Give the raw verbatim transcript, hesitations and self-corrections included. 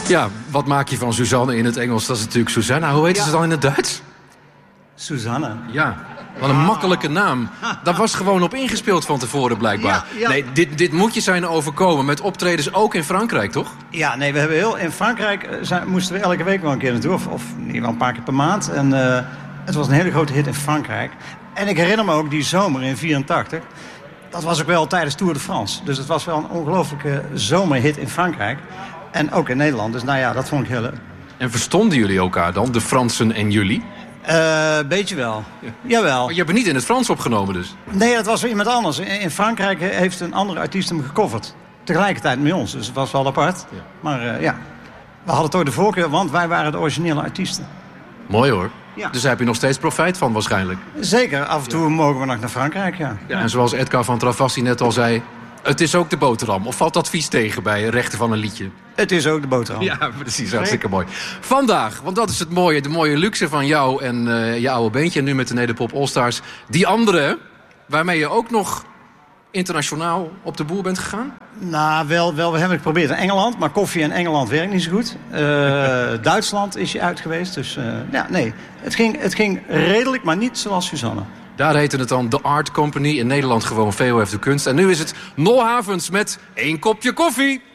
Ja, wat maak je van Suzanne in het Engels? Dat is natuurlijk Susanna. Hoe heet Ja. ze dan in het Duits? Suzanne. Ja, wat een makkelijke naam. Daar was gewoon op ingespeeld van tevoren, blijkbaar. Ja, ja. Nee, dit, dit moet je zijn overkomen. Met optredens ook in Frankrijk, toch? Ja, nee, we hebben heel... In Frankrijk eh, zijn, moesten we elke week wel een keer naartoe. Of, of in ieder geval een paar keer per maand. En eh, het was een hele grote hit in Frankrijk. En ik herinner me ook die zomer in vierentachtig. Dat was ook wel tijdens Tour de France. Dus het was wel een ongelooflijke zomerhit in Frankrijk. En ook in Nederland. Dus nou ja, dat vond ik heel leuk. En verstonden jullie elkaar dan, de Fransen en jullie? Eh, beetje wel. Jawel. Maar je hebt het niet in het Frans opgenomen dus. Nee, dat was weer iemand anders. In, in Frankrijk heeft een andere artiest hem gecoverd. Tegelijkertijd met ons. Dus het was wel apart. Ja. Maar uh, ja, we hadden toch de voorkeur, want wij waren de originele artiesten. Mooi hoor. Ja. Dus daar heb je nog steeds profijt van waarschijnlijk. Zeker, af en toe mogen we nog naar Frankrijk, ja. Ja, en zoals Edgar van Travassi net al zei... het is ook de boterham. Of valt dat vies tegen bij rechten van een liedje? Het is ook de boterham. Ja, precies. Hartstikke mooi. Vandaag, want dat is het mooie, de mooie luxe van jou en uh, je oude beentje... en nu met de Nederpop All-Stars. Die andere, waarmee je ook nog internationaal op de boer bent gegaan? Nou, wel, wel, we hebben het geprobeerd in Engeland. Maar koffie in Engeland werkt niet zo goed. Uh, Duitsland is je uit geweest. Dus uh, ja, nee. Het ging, het ging redelijk, maar niet zoals Suzanne. Daar heette het dan The Art Company. In Nederland gewoon V O F de Kunst. En nu is het Nol Havens met één kopje koffie.